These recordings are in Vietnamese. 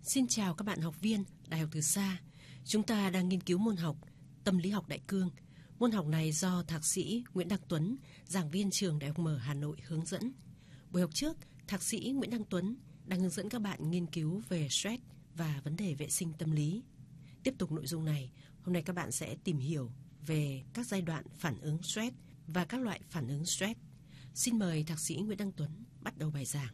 Xin chào các bạn học viên Đại học Từ Xa. Chúng ta đang nghiên cứu môn học Tâm lý học đại cương. Môn học này do Thạc sĩ Nguyễn Đăng Tuấn, giảng viên trường Đại học Mở Hà Nội hướng dẫn. Buổi học trước, Thạc sĩ Nguyễn Đăng Tuấn đang hướng dẫn các bạn nghiên cứu về stress và vấn đề vệ sinh tâm lý. Tiếp tục nội dung này, hôm nay các bạn sẽ tìm hiểu về các giai đoạn phản ứng stress và các loại phản ứng stress. Xin mời Thạc sĩ Nguyễn Đăng Tuấn bắt đầu bài giảng.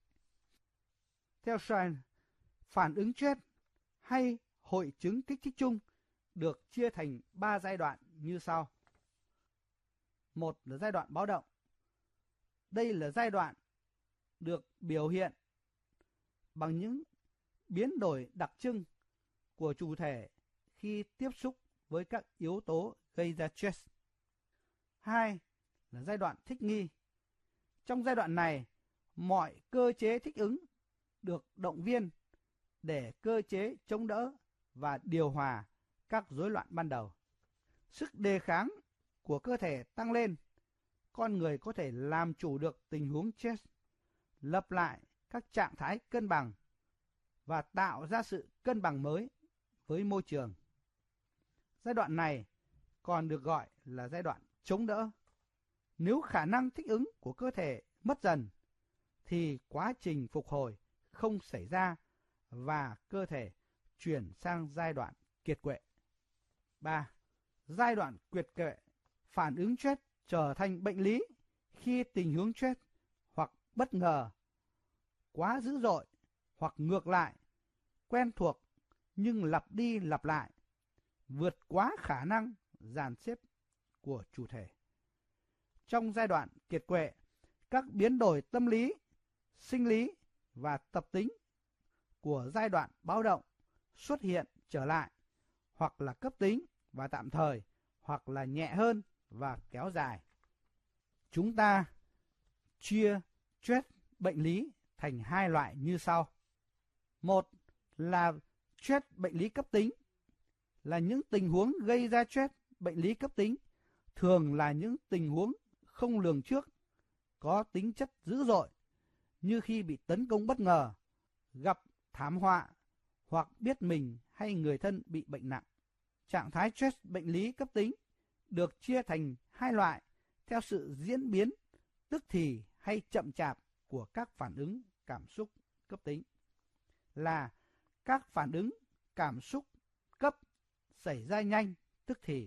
Theo Stein, phản ứng stress hay hội chứng kích thích chung được chia thành 3 giai đoạn như sau. Một là giai đoạn báo động. Đây là giai đoạn được biểu hiện bằng những biến đổi đặc trưng của chủ thể khi tiếp xúc với các yếu tố gây ra stress. 2 là giai đoạn thích nghi. Trong giai đoạn này, mọi cơ chế thích ứng được động viên để cơ chế chống đỡ và điều hòa các rối loạn ban đầu. Sức đề kháng của cơ thể tăng lên, con người có thể làm chủ được tình huống stress, lập lại các trạng thái cân bằng và tạo ra sự cân bằng mới với môi trường. Giai đoạn này còn được gọi là giai đoạn chống đỡ. Nếu khả năng thích ứng của cơ thể mất dần, thì quá trình phục hồi không xảy ra và cơ thể chuyển sang giai đoạn kiệt quệ. 3. Giai đoạn kiệt quệ, phản ứng stress trở thành bệnh lý khi tình huống stress hoặc bất ngờ, quá dữ dội hoặc ngược lại, quen thuộc nhưng lặp đi lặp lại, vượt quá khả năng dàn xếp của chủ thể. Trong giai đoạn kiệt quệ, các biến đổi tâm lý, sinh lý và tập tính của giai đoạn báo động xuất hiện trở lại, hoặc là cấp tính và tạm thời, hoặc là nhẹ hơn và kéo dài. Chúng ta chia stress bệnh lý thành 2 loại như sau. Một là stress bệnh lý cấp tính, là những tình huống gây ra stress bệnh lý cấp tính, thường là những tình huống không lường trước, có tính chất dữ dội, như khi bị tấn công bất ngờ, gặp thảm họa hoặc biết mình hay người thân bị bệnh nặng. Trạng thái stress bệnh lý cấp tính được chia thành 2 loại theo sự diễn biến tức thì hay chậm chạp của các phản ứng cảm xúc cấp tính. Là các phản ứng cảm xúc cấp xảy ra nhanh tức thì.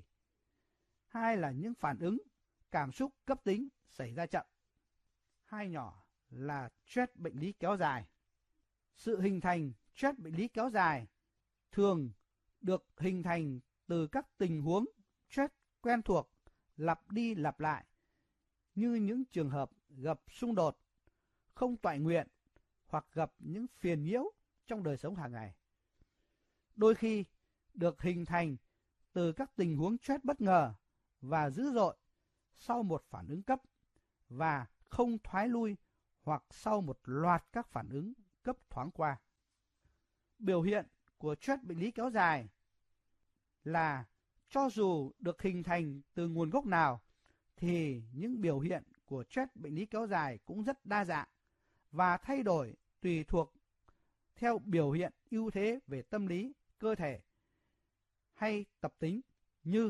2 là những phản ứng cảm xúc cấp tính xảy ra chậm. 2 nhỏ là stress bệnh lý kéo dài. Sự hình thành stress bệnh lý kéo dài thường được hình thành từ các tình huống stress quen thuộc lặp đi lặp lại, như những trường hợp gặp xung đột, không toại nguyện hoặc gặp những phiền nhiễu trong đời sống hàng ngày. Đôi khi được hình thành từ các tình huống stress bất ngờ và dữ dội sau một phản ứng cấp và không thoái lui hoặc sau một loạt các phản ứng cấp thoáng qua. Biểu hiện của stress bệnh lý kéo dài là cho dù được hình thành từ nguồn gốc nào thì những biểu hiện của stress bệnh lý kéo dài cũng rất đa dạng và thay đổi tùy thuộc theo biểu hiện ưu thế về tâm lý, cơ thể hay tập tính, như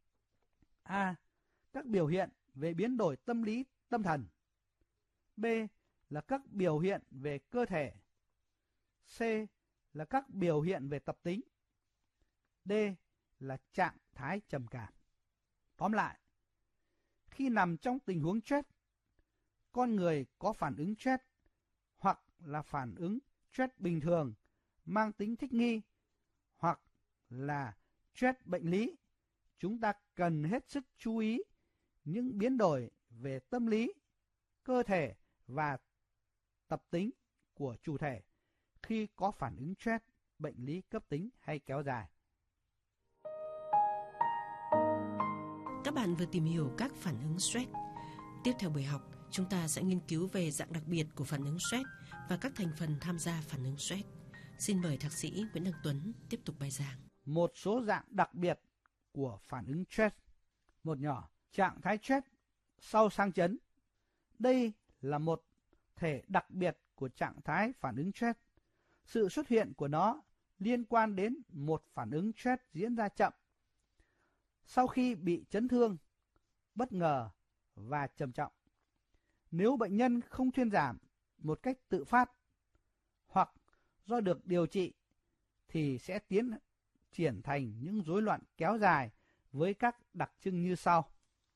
A. Các biểu hiện về biến đổi tâm lý tâm thần. B. Là các biểu hiện về cơ thể. C. Là các biểu hiện về tập tính. D. Là trạng thái trầm cảm. Tóm lại, khi nằm trong tình huống stress, con người có phản ứng stress hoặc là phản ứng stress bình thường mang tính thích nghi, hoặc là stress bệnh lý. Chúng ta cần hết sức chú ý những biến đổi về tâm lý, cơ thể và tập tính của chủ thể khi có phản ứng stress bệnh lý cấp tính hay kéo dài. Các bạn vừa tìm hiểu các phản ứng stress. Tiếp theo buổi học, chúng ta sẽ nghiên cứu về dạng đặc biệt của phản ứng stress và các thành phần tham gia phản ứng stress. Xin mời Thạc sĩ Nguyễn Đăng Tuấn tiếp tục bài giảng. Một số dạng đặc biệt của phản ứng stress. Một nhỏ, trạng thái stress sau sang chấn. Đây là một thể đặc biệt của trạng thái phản ứng stress. Sự xuất hiện của nó liên quan đến một phản ứng stress diễn ra chậm sau khi bị chấn thương, bất ngờ và trầm trọng. Nếu bệnh nhân không thuyên giảm một cách tự phát hoặc do được điều trị thì sẽ tiến triển thành những rối loạn kéo dài với các đặc trưng như sau.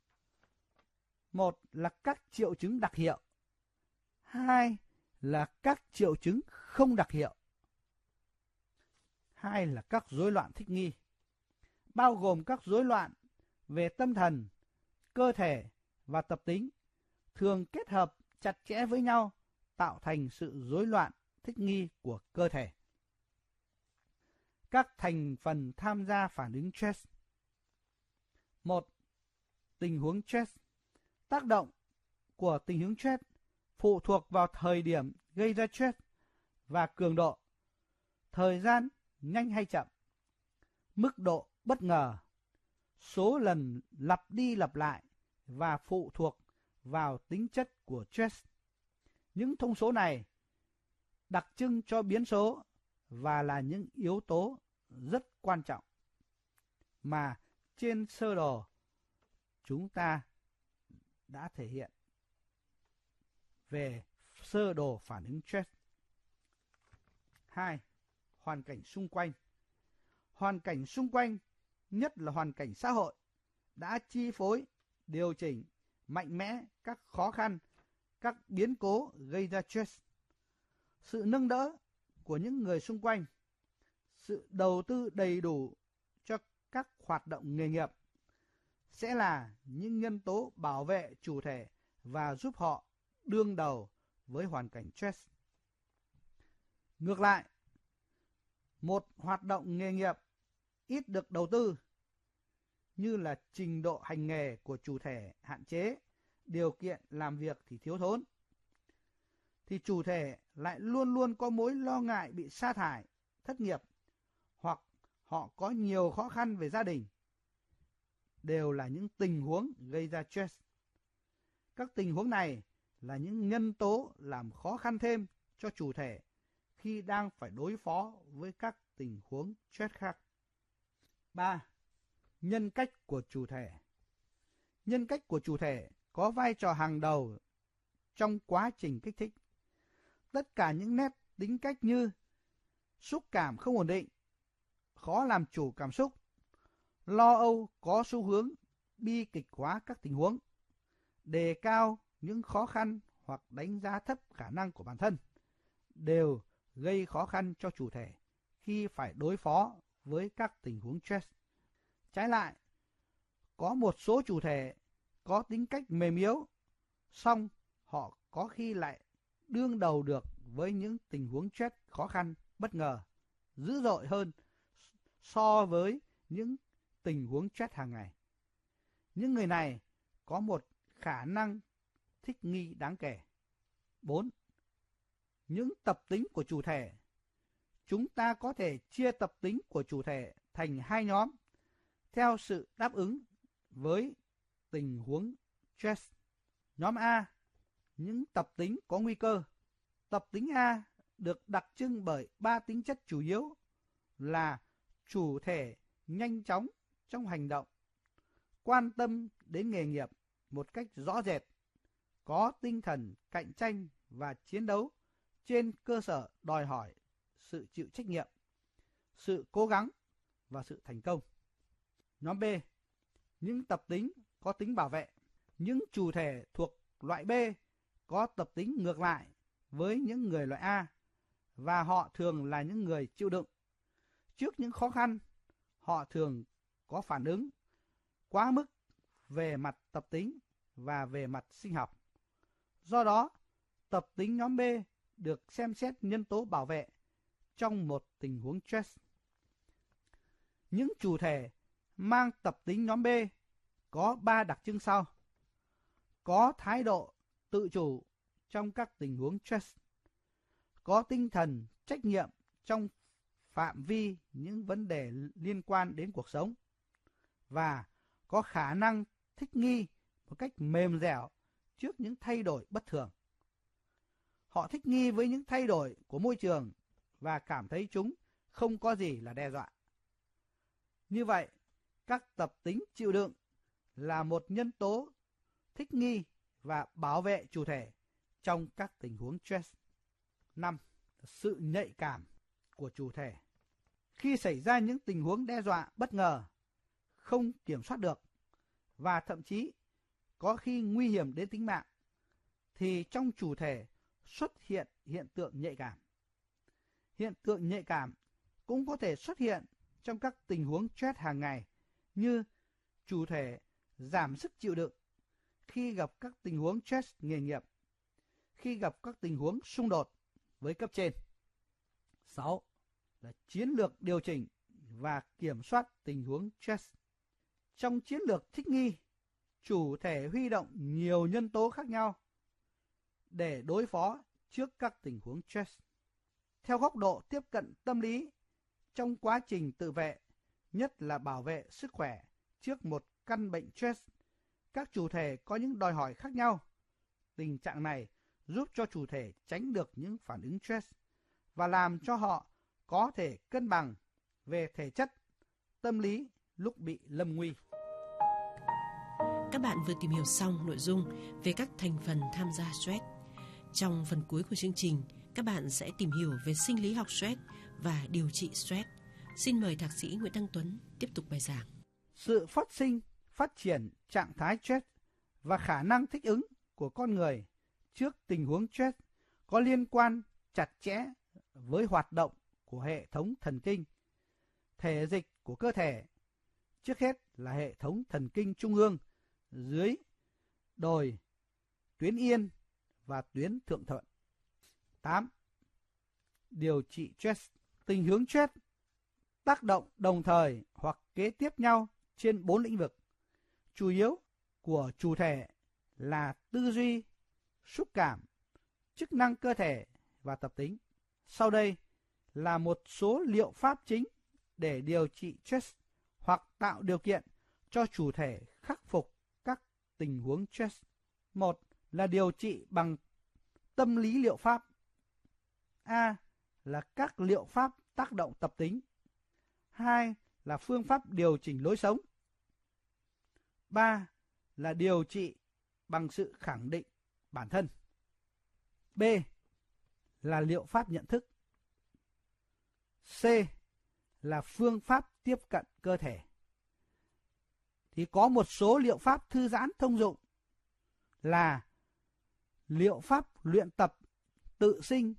Một là các triệu chứng đặc hiệu. Hai là các triệu chứng không đặc hiệu. Hai là các rối loạn thích nghi, bao gồm các rối loạn về tâm thần, cơ thể và tập tính, thường kết hợp chặt chẽ với nhau tạo thành sự rối loạn thích nghi của cơ thể. Các thành phần tham gia phản ứng stress. 1. Tình huống stress. Tác động của tình huống stress phụ thuộc vào thời điểm gây ra stress và cường độ, thời gian nhanh hay chậm, mức độ bất ngờ, số lần lặp đi lặp lại và phụ thuộc vào tính chất của stress. Những thông số này đặc trưng cho biến số và là những yếu tố rất quan trọng mà trên sơ đồ chúng ta đã thể hiện về sơ đồ phản ứng stress. 2. Hoàn cảnh xung quanh. Hoàn cảnh xung quanh, nhất là hoàn cảnh xã hội, đã chi phối, điều chỉnh mạnh mẽ các khó khăn, các biến cố gây ra stress. Sự nâng đỡ của những người xung quanh, sự đầu tư đầy đủ cho các hoạt động nghề nghiệp sẽ là những nhân tố bảo vệ chủ thể và giúp họ đương đầu với hoàn cảnh stress. Ngược lại, một hoạt động nghề nghiệp ít được đầu tư, như là trình độ hành nghề của chủ thể hạn chế, điều kiện làm việc thì thiếu thốn, thì chủ thể lại luôn luôn có mối lo ngại bị sa thải, thất nghiệp, hoặc họ có nhiều khó khăn về gia đình, đều là những tình huống gây ra stress. Các tình huống này là những nhân tố làm khó khăn thêm cho chủ thể khi đang phải đối phó với các tình huống stress khác. 3. Nhân cách của chủ thể. Nhân cách của chủ thể có vai trò hàng đầu trong quá trình kích thích. Tất cả những nét tính cách như xúc cảm không ổn định, khó làm chủ cảm xúc, lo âu có xu hướng bi kịch hóa các tình huống, đề cao những khó khăn hoặc đánh giá thấp khả năng của bản thân, đều gây khó khăn cho chủ thể khi phải đối phó với các tình huống stress. Trái lại, có một số chủ thể có tính cách mềm yếu, song họ có khi lại đương đầu được với những tình huống stress khó khăn, bất ngờ, dữ dội hơn so với những tình huống stress hàng ngày. Những người này có một khả năng thích nghi đáng kể. 4. Những tập tính của chủ thể. Chúng ta có thể chia tập tính của chủ thể thành hai nhóm theo sự đáp ứng với tình huống stress. Nhóm A, những tập tính có nguy cơ. Tập tính A được đặc trưng bởi 3 tính chất chủ yếu là chủ thể nhanh chóng trong hành động, quan tâm đến nghề nghiệp một cách rõ rệt, có tinh thần cạnh tranh và chiến đấu trên cơ sở đòi hỏi sự chịu trách nhiệm, sự cố gắng và sự thành công. Nhóm B, những tập tính có tính bảo vệ. Những chủ thể thuộc loại B có tập tính ngược lại với những người loại A, và họ thường là những người chịu đựng. Trước những khó khăn, họ thường có phản ứng quá mức về mặt tập tính và về mặt sinh học. Do đó, tập tính nhóm B được xem xét nhân tố bảo vệ trong một tình huống stress. Những chủ thể mang tập tính nhóm B có 3 đặc trưng sau. Có thái độ tự chủ trong các tình huống stress, có tinh thần trách nhiệm trong phạm vi những vấn đề liên quan đến cuộc sống, và có khả năng thích nghi một cách mềm dẻo trước những thay đổi bất thường. Họ thích nghi với những thay đổi của môi trường và cảm thấy chúng không có gì là đe dọa. Như vậy, các tập tính chịu đựng là một nhân tố thích nghi và bảo vệ chủ thể trong các tình huống stress. 5. Sự nhạy cảm của chủ thể. Khi xảy ra những tình huống đe dọa bất ngờ, không kiểm soát được và thậm chí có khi nguy hiểm đến tính mạng, thì trong chủ thể xuất hiện hiện tượng nhạy cảm. Hiện tượng nhạy cảm cũng có thể xuất hiện trong các tình huống stress hàng ngày, như chủ thể giảm sức chịu đựng khi gặp các tình huống stress nghề nghiệp, khi gặp các tình huống xung đột với cấp trên. 6. Là chiến lược điều chỉnh và kiểm soát tình huống stress. Trong chiến lược thích nghi, chủ thể huy động nhiều nhân tố khác nhau để đối phó trước các tình huống stress. Theo góc độ tiếp cận tâm lý, trong quá trình tự vệ, nhất là bảo vệ sức khỏe trước một căn bệnh stress, các chủ thể có những đòi hỏi khác nhau. Tình trạng này giúp cho chủ thể tránh được những phản ứng stress và làm cho họ có thể cân bằng về thể chất, tâm lý lúc bị lâm nguy. Các bạn vừa tìm hiểu xong nội dung về các thành phần tham gia stress. Trong phần cuối của chương trình, các bạn sẽ tìm hiểu về sinh lý học stress và điều trị stress. Xin mời Thạc sĩ Nguyễn Đăng Tuấn tiếp tục bài giảng. Sự phát sinh, phát triển trạng thái stress và khả năng thích ứng của con người trước tình huống stress có liên quan chặt chẽ với hoạt động của hệ thống thần kinh, thể dịch của cơ thể, trước hết là hệ thống thần kinh trung ương, dưới đồi, tuyến yên và tuyến thượng thuận. 8. Điều trị stress. Tình huống stress tác động đồng thời hoặc kế tiếp nhau trên 4 lĩnh vực chủ yếu của chủ thể là tư duy, xúc cảm, chức năng cơ thể và tập tính. Sau đây là một số liệu pháp chính để điều trị stress hoặc tạo điều kiện cho chủ thể khắc phục các tình huống stress. 1. Là điều trị bằng tâm lý liệu pháp. A. Là các liệu pháp tác động tập tính. 2. Là phương pháp điều chỉnh lối sống. 3. Là điều trị bằng sự khẳng định bản thân. B. Là liệu pháp nhận thức. C. Là phương pháp tiếp cận cơ thể. Thì có một số liệu pháp thư giãn thông dụng là liệu pháp luyện tập tự sinh.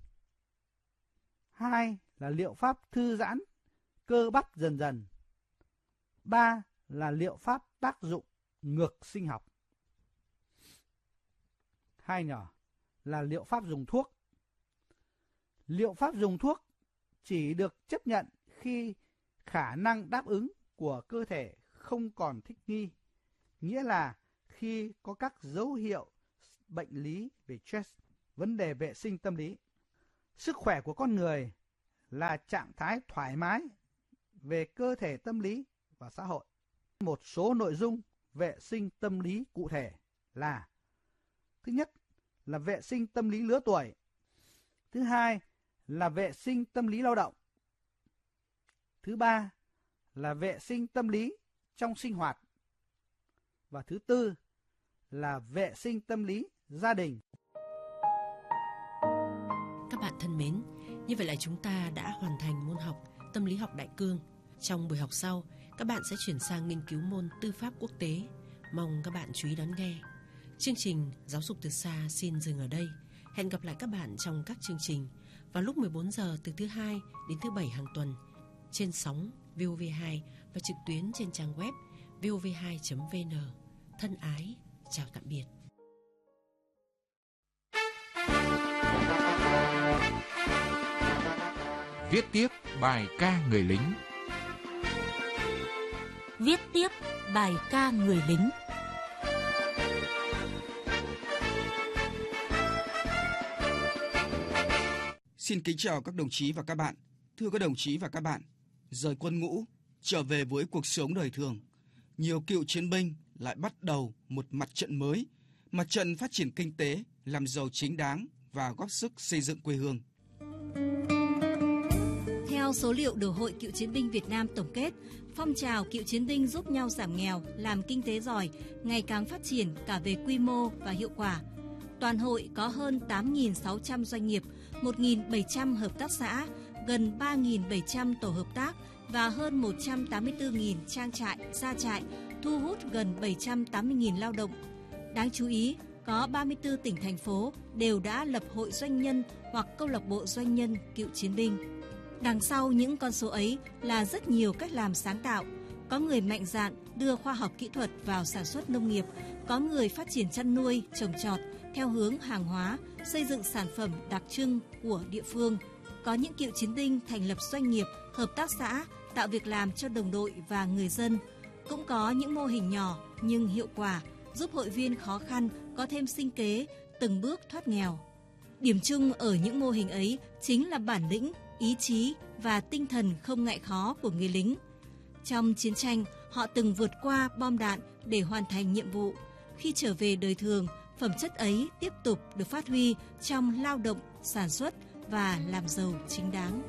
2. Là liệu pháp thư giãn cơ bắp dần dần. 3. Là liệu pháp tác dụng ngược sinh học. 2 nhỏ là liệu pháp dùng thuốc. Liệu pháp dùng thuốc chỉ được chấp nhận khi khả năng đáp ứng của cơ thể không còn thích nghi, nghĩa là khi có các dấu hiệu bệnh lý về stress, vấn đề vệ sinh tâm lý. Sức khỏe của con người là trạng thái thoải mái về cơ thể, tâm lý và xã hội. Một số nội dung vệ sinh tâm lý cụ thể là: thứ nhất là vệ sinh tâm lý lứa tuổi. Thứ hai là vệ sinh tâm lý lao động. Thứ ba là vệ sinh tâm lý trong sinh hoạt. Và thứ tư là vệ sinh tâm lý gia đình. Các bạn thân mến, như vậy là chúng ta đã hoàn thành môn học tâm lý học đại cương. Trong buổi học sau, các bạn sẽ chuyển sang nghiên cứu môn tư pháp quốc tế. Mong các bạn chú ý đón nghe. Chương trình Giáo dục từ xa xin dừng ở đây. Hẹn gặp lại các bạn trong các chương trình vào lúc 14 giờ từ thứ Hai đến thứ Bảy hàng tuần trên sóng VOV2 và trực tuyến trên trang web vov2.vn. Thân ái, chào tạm biệt. Viết tiếp bài ca người lính. Viết tiếp bài ca người lính. Xin kính chào các đồng chí và các bạn. Thưa các đồng chí và các bạn, rời quân ngũ, trở về với cuộc sống đời thường, nhiều cựu chiến binh lại bắt đầu một mặt trận mới, mặt trận phát triển kinh tế, làm giàu chính đáng và góp sức xây dựng quê hương. Theo số liệu được Hội Cựu chiến binh Việt Nam tổng kết, phong trào cựu chiến binh giúp nhau giảm nghèo, làm kinh tế giỏi ngày càng phát triển cả về quy mô và hiệu quả. Toàn hội có hơn 8.600 doanh nghiệp, 1.700 hợp tác xã, gần 3.700 tổ hợp tác và hơn 184.000 trang trại, gia trại, thu hút gần 780.000 lao động. Đáng chú ý, có 34 tỉnh, thành phố đều đã lập hội doanh nhân hoặc câu lạc bộ doanh nhân cựu chiến binh. Đằng sau những con số ấy là rất nhiều cách làm sáng tạo. Có người mạnh dạn đưa khoa học kỹ thuật vào sản xuất nông nghiệp, có người phát triển chăn nuôi, trồng trọt theo hướng hàng hóa, xây dựng sản phẩm đặc trưng của địa phương. Có những cựu chiến binh thành lập doanh nghiệp, hợp tác xã, tạo việc làm cho đồng đội và người dân. Cũng có những mô hình nhỏ nhưng hiệu quả, giúp hội viên khó khăn có thêm sinh kế, từng bước thoát nghèo. Điểm chung ở những mô hình ấy chính là bản lĩnh, ý chí và tinh thần không ngại khó của người lính. Trong chiến tranh, họ từng vượt qua bom đạn để hoàn thành nhiệm vụ. Khi trở về đời thường, phẩm chất ấy tiếp tục được phát huy trong lao động, sản xuất và làm giàu chính đáng.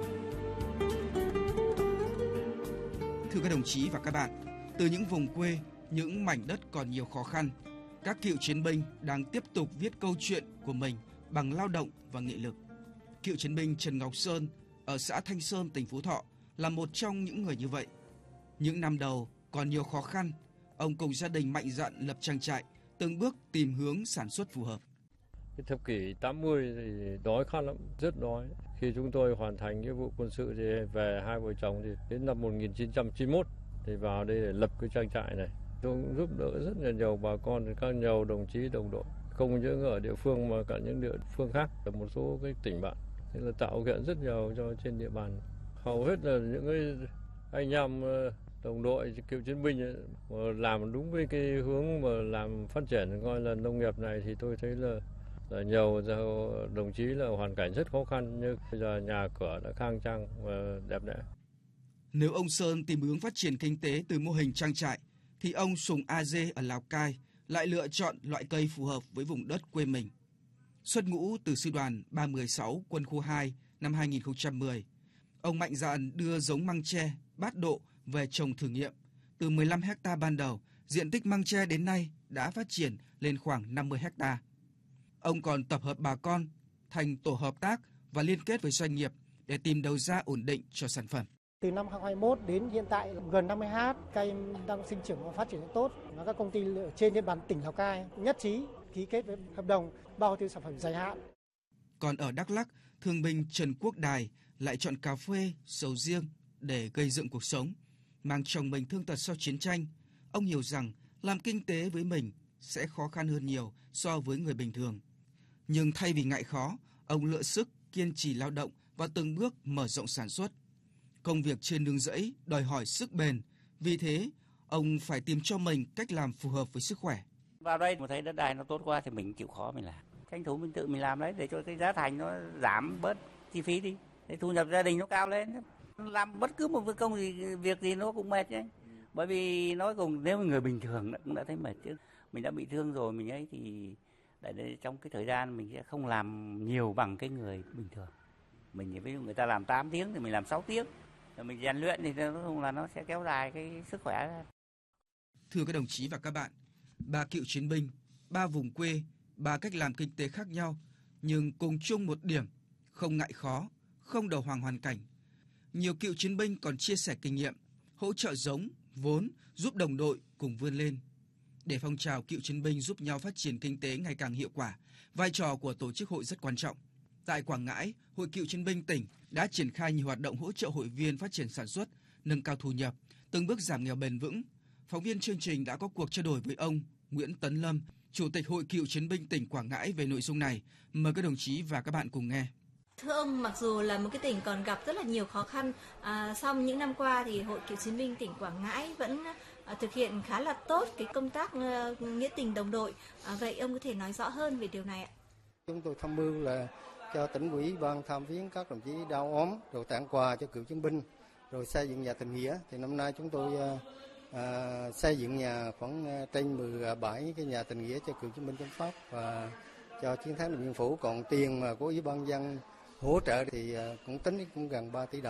Thưa các đồng chí và các bạn, từ những vùng quê, những mảnh đất còn nhiều khó khăn, các cựu chiến binh đang tiếp tục viết câu chuyện của mình bằng lao động và nghị lực. Cựu chiến binh Trần Ngọc Sơn ở xã Thanh Sơn, tỉnh Phú Thọ là một trong những người như vậy. Những năm đầu còn nhiều khó khăn, ông cùng gia đình mạnh dạn lập trang trại, từng bước tìm hướng sản xuất phù hợp. Cái thập kỷ 80 thì đói khát lắm, rất đói. Khi chúng tôi hoàn thành nghĩa vụ quân sự thì về hai vợ chồng thì đến năm 1991 thì vào đây để lập cái trang trại này. Tôi cũng giúp đỡ rất là nhiều bà con, các nhiều đồng chí đồng đội, không những ở địa phương mà cả những địa phương khác ở một số cái tỉnh bạn. Thế là tạo kiện rất nhiều cho trên địa bàn. Hầu hết là những cái anh em đồng đội cựu chiến binh ấy, mà làm đúng với cái hướng mà làm phát triển gọi là nông nghiệp này thì tôi thấy là nhiều đồng chí là hoàn cảnh rất khó khăn, nhưng bây giờ nhà cửa đã khang trang và đẹp đẽ. Nếu ông Sơn tìm hướng phát triển kinh tế từ mô hình trang trại, thì ông Sùng A Dê ở Lào Cai lại lựa chọn loại cây phù hợp với vùng đất quê mình. Xuất ngũ từ sư đoàn 316 quân khu 2 năm 2010, ông mạnh dạn đưa giống măng tre Bát Độ về trồng thử nghiệm. Từ 15 hecta ban đầu, diện tích măng tre đến nay đã phát triển lên khoảng 50 hecta. Ông còn tập hợp bà con thành tổ hợp tác và liên kết với doanh nghiệp để tìm đầu ra ổn định cho sản phẩm. Từ năm 2021 đến hiện tại gần 50 ha, cây đang sinh trưởng và phát triển tốt. Các công ty trên địa bàn tỉnh Lào Cai nhất trí ký kết với hợp đồng bao tiêu sản phẩm dài hạn. Còn ở Đắk Lắk, thương binh Trần Quốc Đài lại chọn cà phê, sầu riêng để gây dựng cuộc sống. Mang chồng mình thương tật sau chiến tranh, ông hiểu rằng làm kinh tế với mình sẽ khó khăn hơn nhiều so với người bình thường. Nhưng thay vì ngại khó, ông lựa sức kiên trì lao động và từng bước mở rộng sản xuất. Công việc trên nương rẫy đòi hỏi sức bền, vì thế ông phải tìm cho mình cách làm phù hợp với sức khỏe. Vào đây mà thấy đất đai nó tốt quá thì mình chịu khó mình làm. Tranh thủ mình tự mình làm đấy để cho cái giá thành nó giảm bớt chi phí đi, để thu nhập gia đình nó cao lên. Làm bất cứ một việc gì nó cũng mệt chứ. Bởi vì nói cùng nếu người bình thường cũng đã thấy mệt chứ. Mình đã bị thương rồi mình ấy thì để trong cái thời gian mình sẽ không làm nhiều bằng cái người bình thường. Mình ví dụ người ta làm 8 tiếng thì mình làm 6 tiếng. Rồi mình rèn luyện thì nó sẽ kéo dài cái sức khỏe ra. Thưa các đồng chí và các bạn, 3 cựu chiến binh, 3 vùng quê, 3 cách làm kinh tế khác nhau, nhưng cùng chung một điểm, không ngại khó, không đầu hàng hoàn cảnh. Nhiều cựu chiến binh còn chia sẻ kinh nghiệm, hỗ trợ giống, vốn, giúp đồng đội cùng vươn lên. Để phong trào cựu chiến binh giúp nhau phát triển kinh tế ngày càng hiệu quả, vai trò của tổ chức hội rất quan trọng. Tại Quảng Ngãi, Hội Cựu chiến binh tỉnh đã triển khai nhiều hoạt động hỗ trợ hội viên phát triển sản xuất, nâng cao thu nhập, từng bước giảm nghèo bền vững. Phóng viên chương trình đã có cuộc trao đổi với ông Nguyễn Tấn Lâm, Chủ tịch Hội Cựu chiến binh tỉnh Quảng Ngãi về nội dung này. Mời các đồng chí và các bạn cùng nghe. Thưa ông, mặc dù là một cái tỉnh còn gặp rất là nhiều khó khăn, song những năm qua thì Hội Cựu chiến binh tỉnh Quảng Ngãi vẫn thực hiện khá là tốt cái công tác nghĩa tình đồng đội. Vậy ông có thể nói rõ hơn về điều này ạ? Chúng tôi tham mưu là cho tỉnh ủy ban tham viếng các đồng chí đau ốm, rồi tặng quà cho cựu chiến binh, rồi xây dựng nhà tình nghĩa. Thì năm nay chúng tôi xây dựng nhà khoảng trên 17 cái nhà tình nghĩa cho cựu chiến binh chống Pháp và cho chiến thắng Điện Biên Phủ. Còn tiền mà của ủy ban dân hỗ trợ thì cũng tính cũng gần 3 tỷ đồng.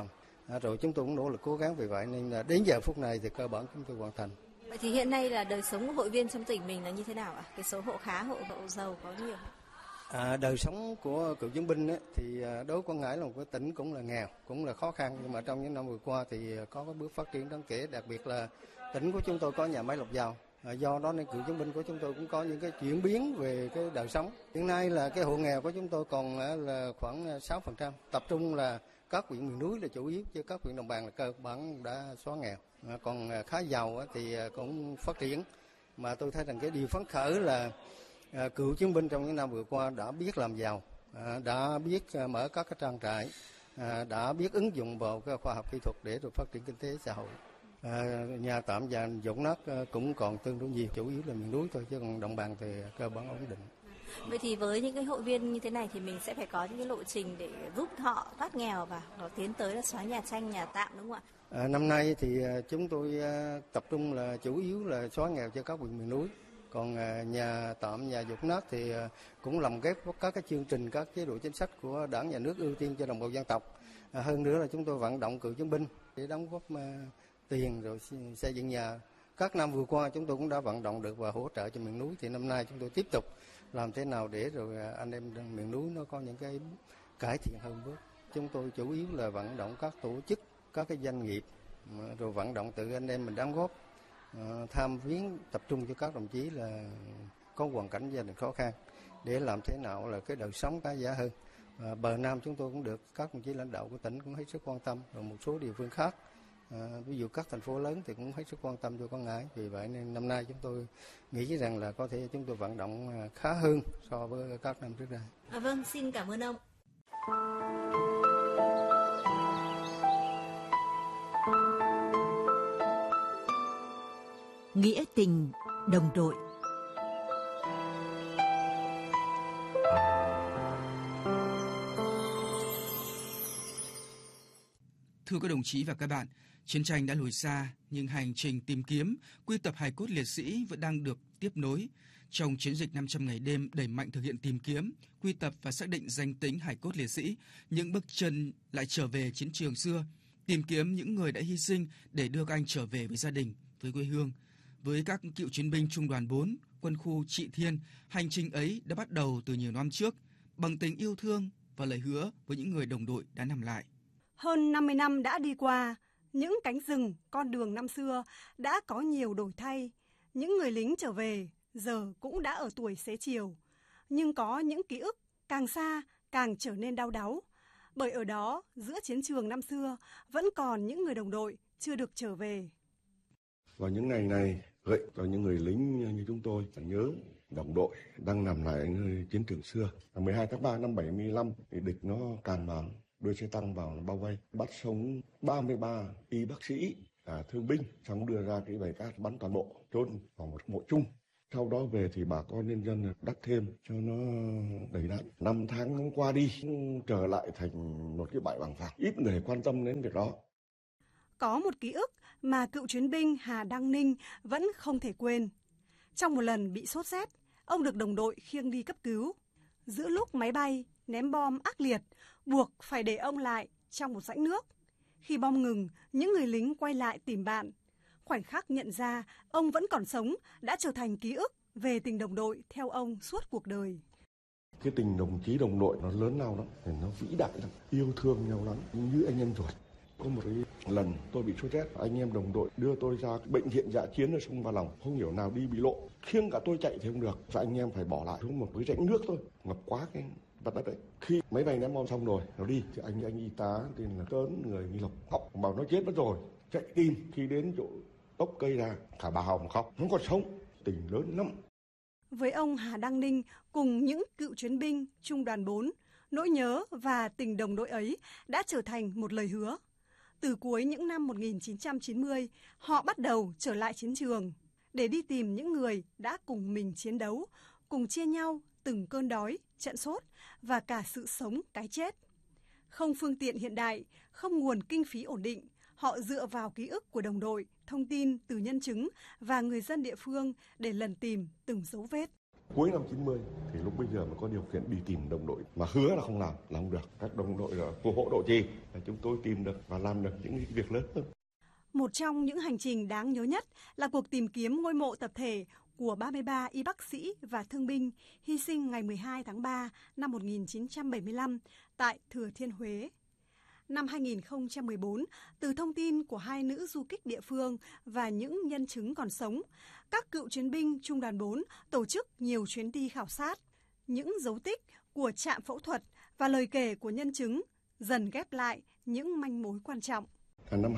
Rồi chúng tôi cũng nỗ lực cố gắng, vì vậy nên là đến giờ phút này thì cơ bản chúng tôi hoàn thành. Vậy thì hiện nay là đời sống của hội viên trong tỉnh mình là như thế nào ạ? Cái số hộ khá, hộ giàu có nhiều? Đời sống của cựu chiến binh ấy, thì đối với Quảng Ngãi là một cái tỉnh cũng là nghèo, cũng là khó khăn, nhưng mà trong những năm vừa qua thì có cái bước phát triển đáng kể, đặc biệt là tỉnh của chúng tôi có nhà máy lọc dầu. Do đó nên cựu chiến binh của chúng tôi cũng có những cái chuyển biến về cái đời sống. Hiện nay là cái hộ nghèo của chúng tôi còn là khoảng 6%, tập trung là các huyện miền núi là chủ yếu, chứ các huyện đồng bằng là cơ bản đã xóa nghèo. Còn khá giàu thì cũng phát triển, mà tôi thấy rằng cái điều phấn khởi là cựu chiến binh trong những năm vừa qua đã biết làm giàu, đã biết mở các cái trang trại, đã biết ứng dụng vào cái khoa học kỹ thuật để rồi phát triển kinh tế xã hội. Nhà tạm và dọn nát cũng còn tương đối nhiều, chủ yếu là miền núi thôi, chứ còn đồng bằng thì cơ bản ổn định. Vậy thì với những cái hội viên như thế này thì mình sẽ phải có những cái lộ trình để giúp họ thoát nghèo và tiến tới là xóa nhà tranh, nhà tạm, đúng không ạ? Năm nay thì chúng tôi tập trung là chủ yếu là xóa nghèo cho các huyện miền núi. Còn nhà tạm, nhà dột nát thì cũng lồng ghép các cái chương trình, các chế độ chính sách của Đảng, Nhà nước ưu tiên cho đồng bào dân tộc. Hơn nữa là chúng tôi vận động cựu chiến binh để đóng góp tiền rồi xây dựng nhà. Các năm vừa qua chúng tôi cũng đã vận động được và hỗ trợ cho miền núi, thì năm nay chúng tôi tiếp tục làm thế nào để rồi anh em miền núi nó có những cái cải thiện hơn bước. Chúng tôi chủ yếu là vận động các tổ chức, các cái doanh nghiệp, rồi vận động tự anh em mình đóng góp, tham viếng tập trung cho các đồng chí là có hoàn cảnh gia đình khó khăn để làm thế nào là cái đời sống khá giả hơn. Bờ Nam chúng tôi cũng được các đồng chí lãnh đạo của tỉnh cũng hết sức quan tâm, rồi một số địa phương khác, ví dụ các thành phố lớn thì cũng hết sức quan tâm cho Quảng Ngãi. Vì vậy nên năm nay chúng tôi nghĩ rằng là có thể chúng tôi vận động khá hơn so với các năm trước đây. Vâng, xin cảm ơn ông. Nghĩa tình đồng đội. Thưa các đồng chí và các bạn, chiến tranh đã lùi xa, nhưng hành trình tìm kiếm, quy tập hài cốt liệt sĩ vẫn đang được tiếp nối. Trong chiến dịch 500 ngày đêm đẩy mạnh thực hiện tìm kiếm, quy tập và xác định danh tính hài cốt liệt sĩ, những bước chân lại trở về chiến trường xưa, tìm kiếm những người đã hy sinh để đưa các anh trở về với gia đình, với quê hương. Với các cựu chiến binh Trung đoàn 4, quân khu Trị Thiên, hành trình ấy đã bắt đầu từ nhiều năm trước, bằng tình yêu thương và lời hứa với những người đồng đội đã nằm lại. Hơn 50 năm đã đi qua, những cánh rừng, con đường năm xưa đã có nhiều đổi thay. Những người lính trở về giờ cũng đã ở tuổi xế chiều. Nhưng có những ký ức càng xa càng trở nên đau đáu. Bởi ở đó, giữa chiến trường năm xưa, vẫn còn những người đồng đội chưa được trở về. Vào những ngày này, gợi cho những người lính như chúng tôi phải nhớ đồng đội đang nằm lại nơi chiến trường xưa. 12 tháng 3 năm 75 thì địch nó càn vào, đưa xe tăng vào bao vây, bắt sống 33 y bác sĩ, thương binh, xong đưa ra cái bài cát bắn toàn bộ, chôn vào một mộ chung. Sau đó về thì bà con nhân dân đắp thêm cho nó đầy đặn. 5 tháng qua đi, trở lại thành một cái bãi bằng phẳng. Ít người quan tâm đến việc đó. Có một ký ức mà cựu chiến binh Hà Đăng Ninh vẫn không thể quên. Trong một lần bị sốt rét, ông được đồng đội khiêng đi cấp cứu. Giữa lúc máy bay ném bom ác liệt, buộc phải để ông lại trong một rãnh nước. Khi bom ngừng, những người lính quay lại tìm bạn. Khoảnh khắc nhận ra ông vẫn còn sống đã trở thành ký ức về tình đồng đội theo ông suốt cuộc đời. Cái tình đồng chí đồng đội nó lớn lao lắm, nó vĩ đại lắm, yêu thương nhau lắm, như anh em ruột. Có một cái lần tôi bị sốt rét, anh em đồng đội đưa tôi ra bệnh viện dã chiến ở sông Ba Lòng, không hiểu nào đi bị lộ, khiêng cả tôi chạy thì không được, và anh em phải bỏ lại xuống một cái rãnh nước thôi, ngập quá cái mặt đất đấy. Khi máy bay ném bom xong rồi, nó đi thì anh y tá tên là Tớn, người Nghi Lộc, khóc bảo nó chết mất rồi, chạy tìm. Khi đến chỗ gốc cây ra, cả bà Hồng khóc, nó còn sống, tình lớn lắm. Với ông Hà Đăng Ninh cùng những cựu chiến binh Trung đoàn 4, nỗi nhớ và tình đồng đội ấy đã trở thành một lời hứa. Từ cuối những năm 1990, họ bắt đầu trở lại chiến trường để đi tìm những người đã cùng mình chiến đấu, cùng chia nhau từng cơn đói, trận sốt và cả sự sống cái chết. Không phương tiện hiện đại, không nguồn kinh phí ổn định, họ dựa vào ký ức của đồng đội, thông tin từ nhân chứng và người dân địa phương để lần tìm từng dấu vết. Cuối năm 90 thì lúc bây giờ mà có điều kiện đi tìm đồng đội mà hứa là không làm là không được. Các đồng đội là phù hộ độ trì là chúng tôi tìm được và làm được những việc lớn hơn. Một trong những hành trình đáng nhớ nhất là cuộc tìm kiếm ngôi mộ tập thể của 33 y bác sĩ và thương binh hy sinh ngày 12 tháng 3 năm 1975 tại Thừa Thiên Huế. Năm 2014, từ thông tin của hai nữ du kích địa phương và những nhân chứng còn sống, các cựu chiến binh Trung đoàn 4 tổ chức nhiều chuyến đi khảo sát. Những dấu tích của trạm phẫu thuật và lời kể của nhân chứng dần ghép lại những manh mối quan trọng. Năm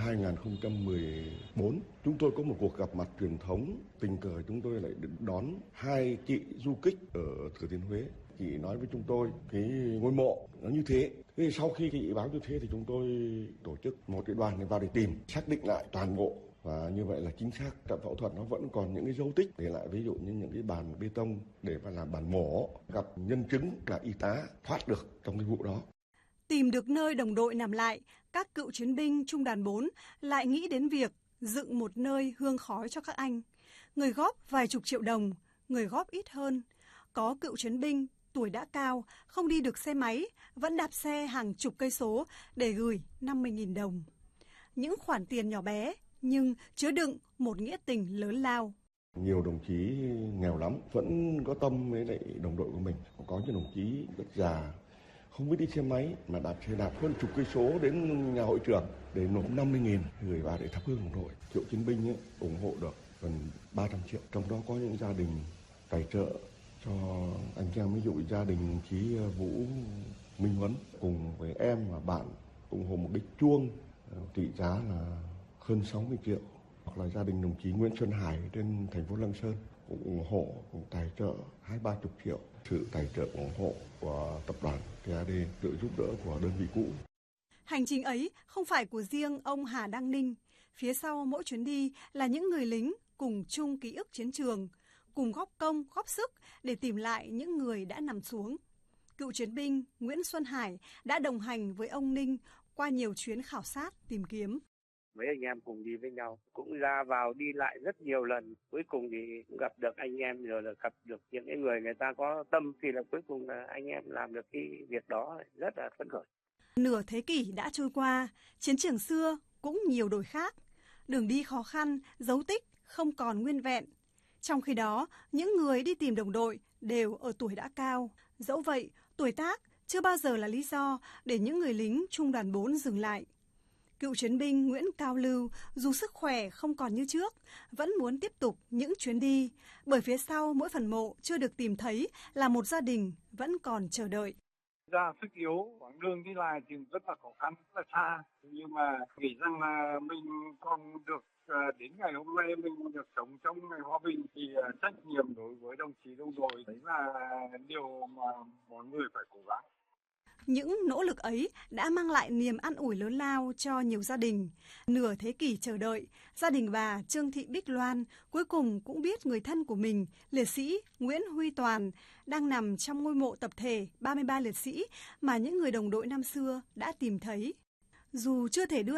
2014, chúng tôi có một cuộc gặp mặt truyền thống. Tình cờ chúng tôi lại được đón hai chị du kích ở Thừa Thiên Huế. Chị nói với chúng tôi cái ngôi mộ nó như thế. Thế sau khi chị báo như thế thì chúng tôi tổ chức một cái đoàn để vào để tìm, xác định lại toàn bộ. Và như vậy là chính xác, trạm phẫu thuật nó vẫn còn những cái dấu tích để lại, ví dụ như những cái bàn bê tông để mà làm bàn mổ. Gặp nhân chứng là y tá thoát được trong cái vụ đó. Tìm được nơi đồng đội nằm lại, các cựu chiến binh Trung đoàn 4 lại nghĩ đến việc dựng một nơi hương khói cho các anh. Người góp vài chục triệu đồng, người góp ít hơn. Có cựu chiến binh tuổi đã cao, không đi được xe máy, vẫn đạp xe hàng chục cây số để gửi 50.000 đồng. Những khoản tiền nhỏ bé nhưng chứa đựng một nghĩa tình lớn lao. Nhiều đồng chí nghèo lắm vẫn có tâm với lại đồng đội của mình. Có những đồng chí rất già, không biết đi xe máy mà đạp xe đạp hơn chục cây số đến nhà hội trưởng để nộp 50.000 gửi vào để thắp hương đồng đội. Cựu chiến binh ấy, ủng hộ được gần 300 triệu. Trong đó có những gia đình tài trợ cho anh em, ví dụ gia đình đồng chí Vũ Minh Huấn cùng với em và bạn ủng hộ một cái chuông trị giá là hơn 60 triệu. Hoặc là gia đình đồng chí Nguyễn Xuân Hải trên thành phố Lạng Sơn cũng ủng hộ, cũng tài trợ 20-30 triệu. Sự tài trợ ủng hộ của tập đoàn TAD, sự giúp đỡ của đơn vị cũ. Hành trình ấy không phải của riêng ông Hà Đăng Ninh. Phía sau mỗi chuyến đi là những người lính cùng chung ký ức chiến trường, cùng góp công, góp sức để tìm lại những người đã nằm xuống. Cựu chiến binh Nguyễn Xuân Hải đã đồng hành với ông Ninh qua nhiều chuyến khảo sát, tìm kiếm. Mấy anh em cùng đi với nhau, cũng ra vào đi lại rất nhiều lần. Cuối cùng thì gặp được anh em, rồi là gặp được những người ta có tâm, thì là cuối cùng là anh em làm được cái việc đó rất là phấn khởi. Nửa thế kỷ đã trôi qua, chiến trường xưa cũng nhiều đổi khác. Đường đi khó khăn, dấu tích không còn nguyên vẹn. Trong khi đó, những người đi tìm đồng đội đều ở tuổi đã cao. Dẫu vậy, tuổi tác chưa bao giờ là lý do để những người lính Trung đoàn 4 dừng lại. Cựu chiến binh Nguyễn Cao Lưu dù sức khỏe không còn như trước, vẫn muốn tiếp tục những chuyến đi, bởi phía sau mỗi phần mộ chưa được tìm thấy là một gia đình vẫn còn chờ đợi. Ra sức yếu, quãng đường đi lại thì rất là khó khăn, rất là xa, nhưng mà nghĩ rằng là mình còn được đến ngày hôm nay mình được sống trong ngày hòa bình thì trách nhiệm đối với đồng chí đồng đội đấy là điều mà mọi người phải cố gắng. Những nỗ lực ấy đã mang lại niềm an ủi lớn lao cho nhiều gia đình. Nửa thế kỷ chờ đợi, gia đình bà Trương Thị Bích Loan cuối cùng cũng biết người thân của mình, liệt sĩ Nguyễn Huy Toàn, đang nằm trong ngôi mộ tập thể 33 liệt sĩ mà những người đồng đội năm xưa đã tìm thấy. Dù chưa thể đưa